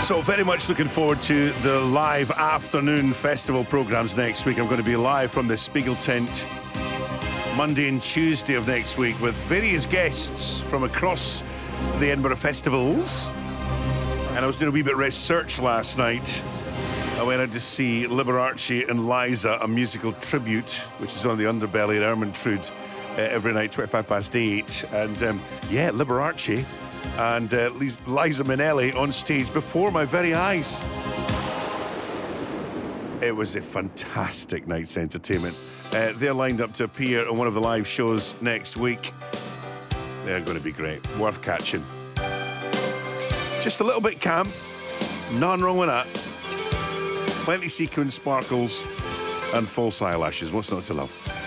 So very much looking forward to the live afternoon festival programmes next week. I'm going to be live from the Spiegel tent Monday and Tuesday of next week with various guests from across the Edinburgh festivals. And I was doing a wee bit of research last night. I went out to see Liberace and Liza, a musical tribute, which is on the Underbelly at Ermintrude every night, 8:25. And yeah, Liberace and Liza Minnelli on stage before my very eyes. It was a fantastic night's entertainment. They're lined up to appear on one of the live shows next week. They're going to be great, worth catching. Just a little bit camp, nothing wrong with that. Plenty sequin sparkles and false eyelashes. What's not to love?